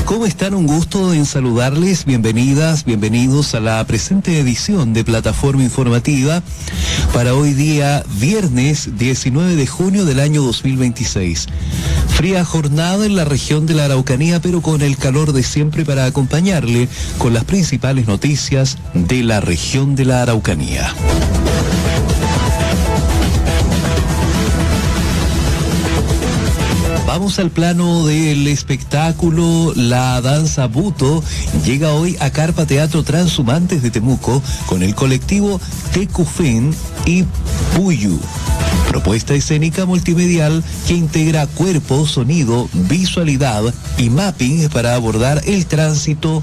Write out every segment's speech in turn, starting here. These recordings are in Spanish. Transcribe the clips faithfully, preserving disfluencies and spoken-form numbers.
¿Cómo están? Un gusto en saludarles. Bienvenidas, bienvenidos a la presente edición de Plataforma Informativa para hoy día, viernes diecinueve de junio del año dos mil veintiséis. Fría jornada en la región de la Araucanía, pero con el calor de siempre para acompañarle con las principales noticias de la región de la Araucanía. Vamos al plano del espectáculo. La danza Buto llega hoy a Carpa Teatro Transhumantes de Temuco con el colectivo Tecufen y Puyu. Propuesta escénica multimedial que integra cuerpo, sonido, visualidad y mapping para abordar el tránsito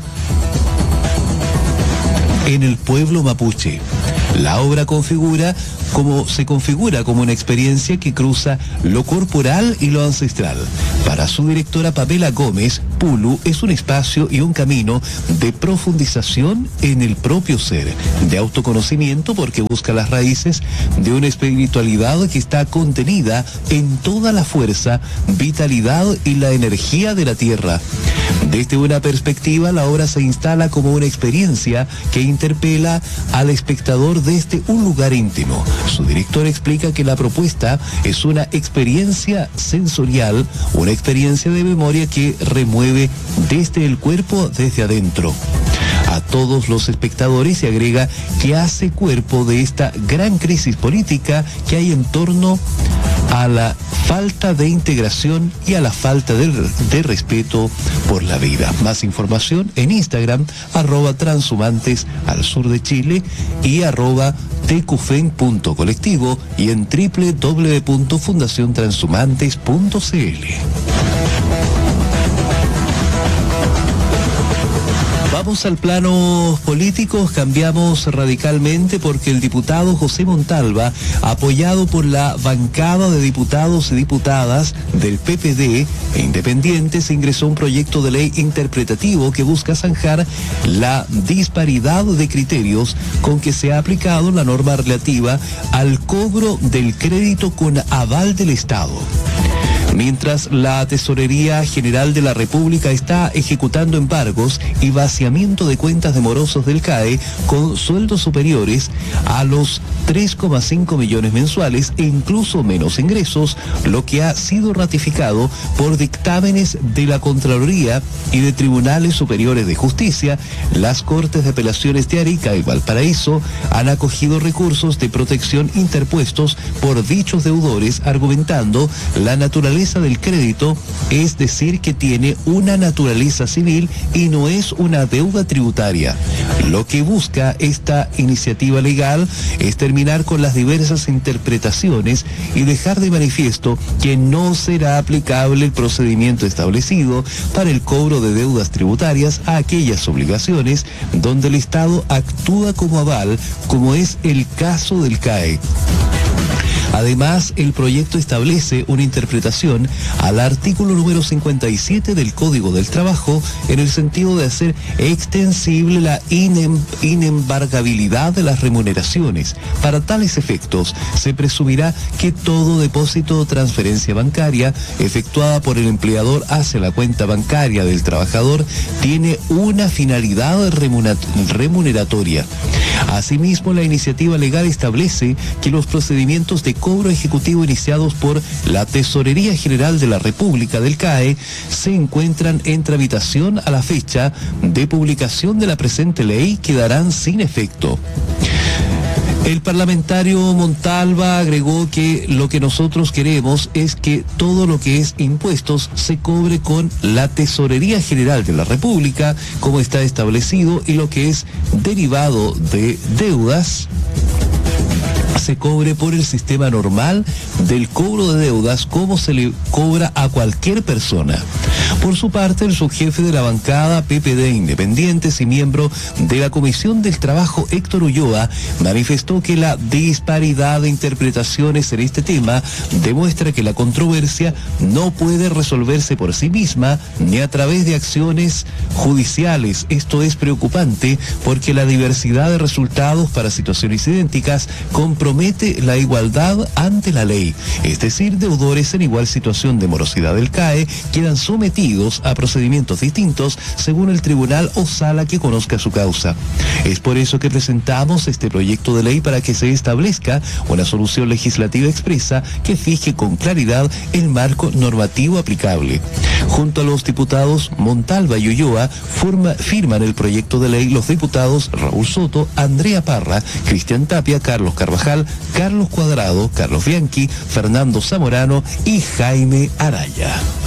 en el pueblo mapuche. La obra configura como se configura como una experiencia que cruza lo corporal y lo ancestral. Para su directora Pamela Gómez, Pulu es un espacio y un camino de profundización en el propio ser, de autoconocimiento porque busca las raíces de una espiritualidad que está contenida en toda la fuerza, vitalidad y la energía de la tierra. Desde una perspectiva, la obra se instala como una experiencia que interpela al espectador desde un lugar íntimo. Su director explica que la propuesta es una experiencia sensorial, una experiencia de memoria que remueve desde el cuerpo, desde adentro, a todos los espectadores, y agrega que hace cuerpo de esta gran crisis política que hay en torno a la falta de integración y a la falta de, de respeto por la vida. Más información en Instagram, arroba transhumantes al sur de Chile y arroba tecufen punto colectivo y en doble u doble u doble u punto fundación transhumantes punto c l. Vamos al plano político, cambiamos radicalmente porque el diputado José Montalva, apoyado por la bancada de diputados y diputadas del P P D e independientes, ingresó un proyecto de ley interpretativo que busca zanjar la disparidad de criterios con que se ha aplicado la norma relativa al cobro del crédito con aval del Estado. Mientras la Tesorería General de la República está ejecutando embargos y vaciamiento de cuentas de morosos del C A E con sueldos superiores a los tres coma cinco millones mensuales e incluso menos ingresos, lo que ha sido ratificado por dictámenes de la Contraloría y de Tribunales Superiores de Justicia, las Cortes de Apelaciones de Arica y Valparaíso han acogido recursos de protección interpuestos por dichos deudores, argumentando la naturaleza del crédito, es decir, que tiene una naturaleza civil y no es una deuda tributaria. Lo que busca esta iniciativa legal es terminar con las diversas interpretaciones y dejar de manifiesto que no será aplicable el procedimiento establecido para el cobro de deudas tributarias a aquellas obligaciones donde el Estado actúa como aval, como es el caso del C A E. Además, el proyecto establece una interpretación al artículo número cincuenta y siete del Código del Trabajo en el sentido de hacer extensible la inem- inembargabilidad de las remuneraciones. Para tales efectos, se presumirá que todo depósito o transferencia bancaria efectuada por el empleador hacia la cuenta bancaria del trabajador tiene una finalidad remuneratoria. Asimismo, la iniciativa legal establece que los procedimientos de cobro ejecutivo iniciados por la Tesorería General de la República del C A E se encuentran en tramitación a la fecha de publicación de la presente ley, quedarán sin efecto. El parlamentario Montalva agregó que lo que nosotros queremos es que todo lo que es impuestos se cobre con la Tesorería General de la República, como está establecido, y lo que es derivado de deudas se cobre por el sistema normal del cobro de deudas, como se le cobra a cualquier persona. Por su parte, el subjefe de la bancada P P D Independientes y miembro de la Comisión del Trabajo, Héctor Ulloa, manifestó que la disparidad de interpretaciones en este tema demuestra que la controversia no puede resolverse por sí misma ni a través de acciones judiciales. Esto es preocupante porque la diversidad de resultados para situaciones idénticas compromete promete la igualdad ante la ley, es decir, deudores en igual situación de morosidad del C A E quedan sometidos a procedimientos distintos según el tribunal o sala que conozca su causa. Es por eso que presentamos este proyecto de ley para que se establezca una solución legislativa expresa que fije con claridad el marco normativo aplicable. Junto a los diputados Montalva y Ulloa forma, firman el proyecto de ley los diputados Raúl Soto, Andrea Parra, Cristian Tapia, Carlos Carvajal, Carlos Cuadrado, Carlos Bianchi, Fernando Zamorano y Jaime Araya.